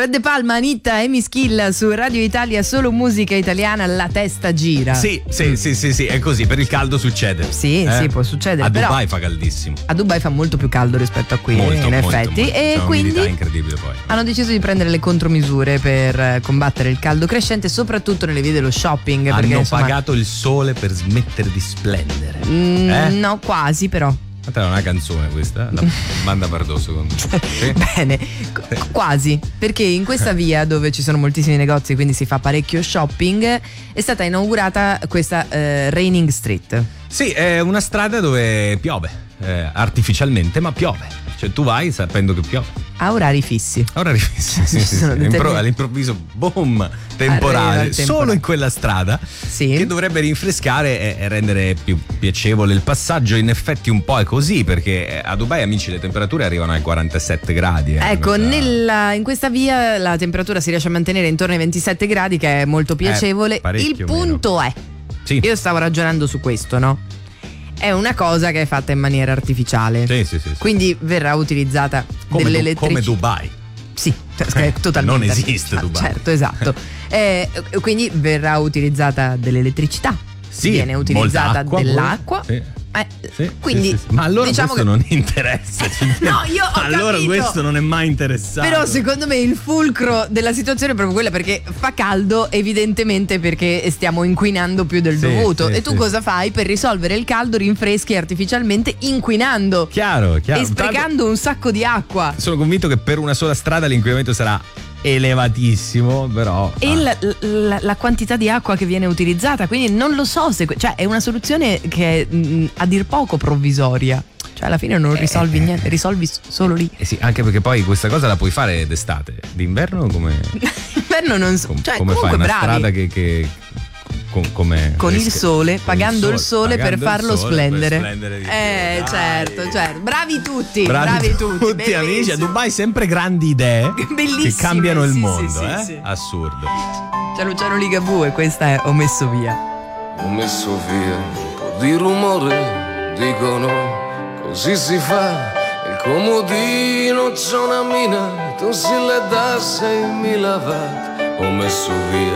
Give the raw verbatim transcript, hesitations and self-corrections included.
Fred De Palma, Anitta e Mischilla su Radio Italia, solo musica italiana, la testa gira. Sì, sì, sì, sì, sì, è così, per il caldo succede. Sì, eh? sì, può succedere. A però Dubai fa caldissimo. A Dubai fa molto più caldo rispetto a qui, Molto, in molto, effetti. molto. E C'è quindi un'umidità incredibile poi. hanno deciso di prendere le contromisure per combattere il caldo crescente, soprattutto nelle vie dello shopping. Hanno perché, insomma, pagato il sole per smettere di splendere. mm, eh? No, quasi però. Ma è una canzone questa? La Banda Pardoso con... sì? Bene, c- quasi, perché in questa via dove ci sono moltissimi negozi, quindi si fa parecchio shopping, è stata inaugurata questa eh, Raining Street. Sì, è una strada dove piove, eh, artificialmente, ma piove. Cioè tu vai sapendo che piove. A orari fissi. Ora sì, sì, sì, sì. Sono determin- Impro- all'improvviso, boom, Arriva temporale, il temporale. solo in quella strada, Sì. che dovrebbe rinfrescare e, e rendere più piacevole il passaggio. In effetti un po' è così, perché a Dubai, amici, le temperature arrivano ai quarantasette gradi. eh, Ecco, questa- nella, in questa via la temperatura si riesce a mantenere intorno ai ventisette gradi, che è molto piacevole. parecchio Il punto è, Sì. io stavo ragionando su questo, no? È una cosa che è fatta in maniera artificiale. Sì, sì, sì, sì. Quindi verrà utilizzata come, du- dell'elettricità. come Dubai. Sì, cioè, è totalmente Non esiste artificiale. Dubai. Certo, esatto. Eh, quindi verrà utilizzata dell'elettricità. Sì, viene utilizzata molta acqua, dell'acqua. sì. Eh, Sì, quindi sì, sì, sì. Ma allora diciamo questo che... non interessa. No, io ho allora capito. questo non è mai interessato. Però secondo me il fulcro della situazione è proprio quella, perché fa caldo evidentemente perché stiamo inquinando più del Sì, dovuto. sì, E tu sì. cosa fai? Per risolvere il caldo rinfreschi artificialmente inquinando Chiaro, chiaro. e sprecando un sacco di acqua. Sono convinto che per una sola strada l'inquinamento sarà elevatissimo, però E ah, la, la- la quantità di acqua che viene utilizzata, quindi non lo so se, cioè è una soluzione che è mh, a dir poco provvisoria. Cioè alla fine non risolvi niente, risolvi s- solo lì. eh sì, anche perché poi questa cosa la puoi fare d'estate, d'inverno come, Inverno non so, com- cioè come comunque fai una bravi. strada che, che com- come Con il rischi- sole, con pagando il sole, per pagando il farlo sole splendere. per splendere di più. Eh, Dai. certo, certo. Bravi tutti, Bravi, bravi, tutti. tutti amici, a bellissimo. Dubai sempre grandi idee Bellissime, che cambiano il sì, mondo, sì, sì, eh? sì. Assurdo. C'è Luciano Ligabue e questa è Ho messo via. Ho messo via un po' di rumore, dicono così si fa. Il comodino c'è una mina, tu si le dà sei mila watt. Ho messo via